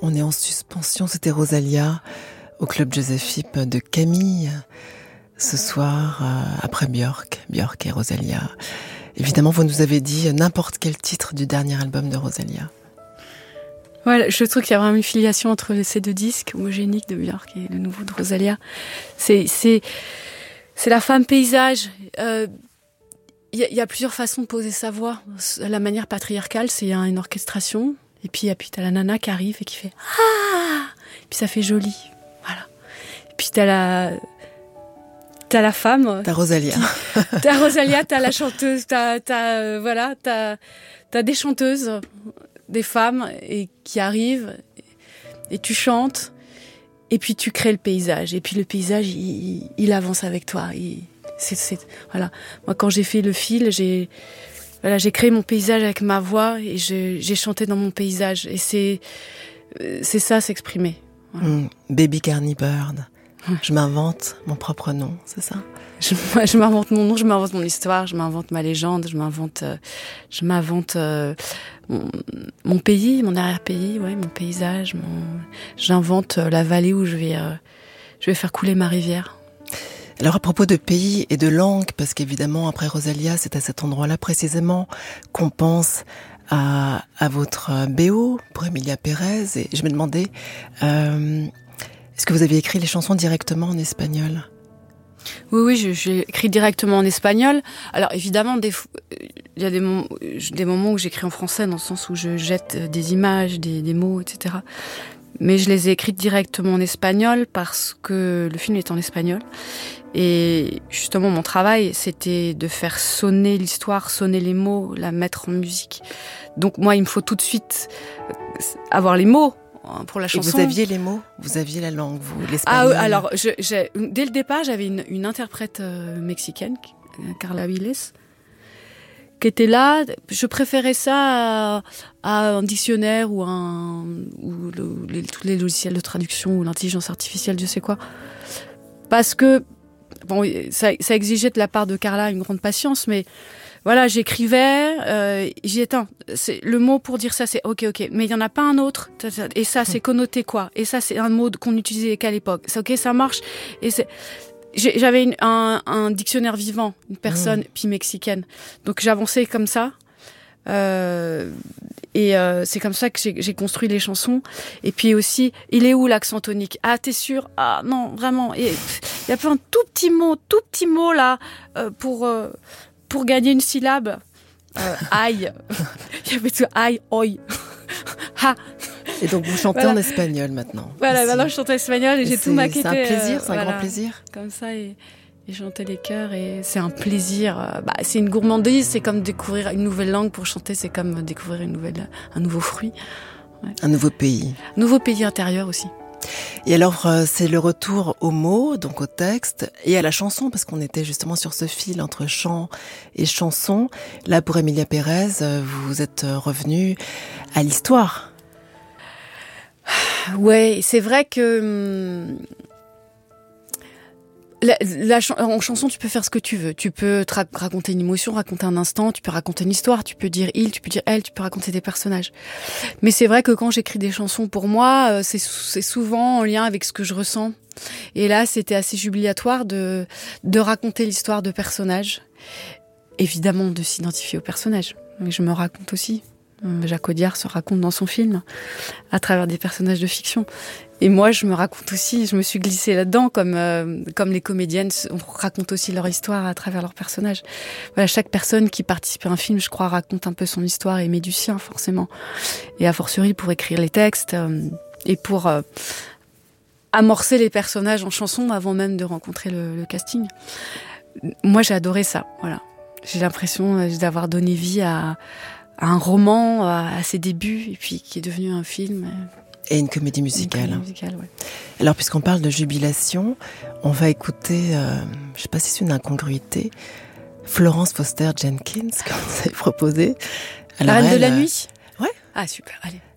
On est en suspension, c'était Rosalia au Club Joseph de Camille. Ce soir, après Björk et Rosalia. Évidemment, vous nous avez dit n'importe quel titre du dernier album de Rosalia. Voilà, je trouve qu'il y a vraiment une filiation entre ces deux disques, Homogénique de Björk et le nouveau de Rosalia. C'est la femme paysage. Il y a plusieurs façons de poser sa voix. La manière patriarcale, c'est une orchestration. Et puis t'as la nana qui arrive et qui fait « Ah !» Et puis ça fait joli. Voilà. Et puis t'as la femme. T'as Rosalia. T'as Rosalia, t'as la chanteuse, t'as des chanteuses, des femmes qui arrivent et tu chantes et puis tu crées le paysage. Et puis le paysage, il avance avec toi. Voilà. Moi, quand j'ai fait le fil, j'ai créé mon paysage avec ma voix et j'ai chanté dans mon paysage. Et c'est ça, s'exprimer. Voilà. Baby Carney Bird. Je m'invente mon propre nom, c'est ça ? Je m'invente mon nom, je m'invente mon histoire, je m'invente ma légende, je m'invente mon pays, mon arrière-pays, ouais, mon paysage. J'invente la vallée où je vais faire couler ma rivière. Alors à propos de pays et de langue, parce qu'évidemment après Rosalia, c'est à cet endroit-là précisément qu'on pense à votre BO pour Emilia Pérez. Et je me demandais, est-ce que vous aviez écrit les chansons directement en espagnol ? Oui, j'ai écrit directement en espagnol. Alors évidemment, il y a des moments où j'écris en français, dans le sens où je jette des images, des mots, etc. Mais je les ai écrites directement en espagnol parce que le film est en espagnol. Et justement, mon travail, c'était de faire sonner l'histoire, sonner les mots, la mettre en musique. Donc moi, il me faut tout de suite avoir les mots pour la chanson. Et vous aviez les mots, vous aviez la langue, vous, l'espagnol. Ah, alors, dès le départ, j'avais une interprète mexicaine, Carla Viles, qui était là. Je préférais ça à un dictionnaire ou tous les logiciels de traduction ou l'intelligence artificielle, je sais quoi. Parce que bon, ça exigeait de la part de Carla une grande patience, mais voilà, j'écrivais, j'y étais. C'est le mot pour dire ça, c'est ok, mais il y en a pas un autre. Et ça, c'est connoté quoi ? Et ça, c'est un mot qu'on utilisait à quelle époque ? C'est ok, ça marche. Et j'avais un dictionnaire vivant, une personne puis mexicaine. Donc j'avançais comme ça. C'est comme ça que j'ai construit les chansons. Et puis aussi, il est où l'accent tonique ? Ah, t'es sûr ? Ah non, vraiment. Et il y a plein de tout petits mots là pour gagner une syllabe. Aïe. Il y avait tout aïe, oi. Ha. Et donc vous chantez en espagnol maintenant. Voilà, ici. maintenant je chante en espagnol et j'ai tout maquetté. C'est un plaisir, c'est un grand plaisir. Comme ça et chanter les chœurs et c'est un plaisir. C'est une gourmandise, c'est comme découvrir une nouvelle langue. Pour chanter, c'est comme découvrir un nouveau fruit. Ouais. Un nouveau pays. Nouveau pays intérieur aussi. Et alors, c'est le retour aux mots, donc au texte, et à la chanson, parce qu'on était justement sur ce fil entre chant et chanson. Là, pour Emilia Pérez, vous êtes revenue à l'histoire. Ouais, c'est vrai que en chanson, tu peux faire ce que tu veux. Tu peux raconter une émotion, raconter un instant, tu peux raconter une histoire, tu peux dire il, tu peux dire elle, tu peux raconter des personnages. Mais c'est vrai que quand j'écris des chansons pour moi, c'est souvent en lien avec ce que je ressens. Et là, c'était assez jubilatoire de raconter l'histoire de personnages. Évidemment, de s'identifier aux personnages. Mais je me raconte aussi. Jacques Audiard se raconte dans son film à travers des personnages de fiction. Et moi, je me raconte aussi, je me suis glissée là-dedans comme les comédiennes racontent aussi leur histoire à travers leurs personnages. Voilà, chaque personne qui participe à un film, je crois, raconte un peu son histoire et met du sien, forcément. Et a fortiori pour écrire les textes et pour amorcer les personnages en chanson avant même de rencontrer le casting. Moi, j'ai adoré ça, voilà. J'ai l'impression d'avoir donné vie à un roman à ses débuts et puis qui est devenu un film. Et une comédie musicale. Une comédie musicale, ouais. Alors, puisqu'on parle de jubilation, on va écouter, je ne sais pas si c'est une incongruité, Florence Foster Jenkins, que vous avez proposé. La Reine de la Nuit ? Ouais. Ah, super, allez.